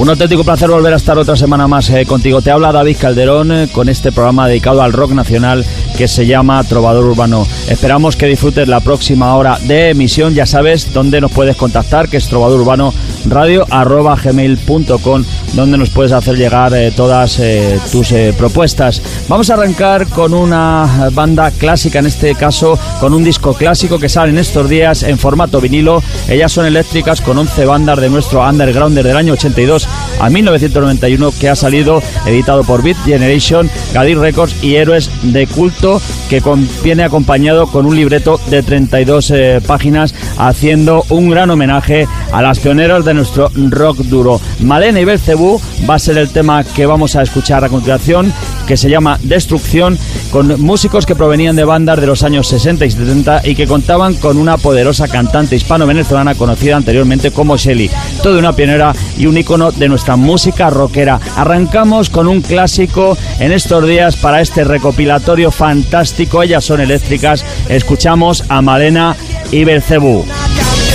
Un auténtico placer volver a estar otra semana más contigo. Te habla David Calderón con este programa dedicado al rock nacional que se llama Trovador Urbano. Esperamos que disfrutes la próxima hora de emisión. Ya sabes dónde nos puedes contactar, que es trovadorurbanoradio@gmail.com, donde nos puedes hacer llegar todas tus propuestas. Vamos a arrancar con una banda clásica, en este caso con un disco clásico que sale en estos días en formato vinilo. Ellas son Eléctricas, con 11 bandas de nuestro undergrounder del año 82 a 1991, que ha salido editado por Beat Generation, Gadir Records y Héroes de Culto, que viene acompañado con un libreto de 32 páginas, haciendo un gran homenaje a las pioneras de nuestro rock duro. Malena y Belcebú va a ser el tema que vamos a escuchar a continuación, que se llama Destrucción, con músicos que provenían de bandas de los años 60 y 70 y que contaban con una poderosa cantante hispano-venezolana conocida anteriormente como Shelly, toda una pionera y un ícono de nuestra música rockera. Arrancamos con un clásico en estos días para este recopilatorio fantástico. Ellas son Eléctricas. Escuchamos a Malena y Belcebú.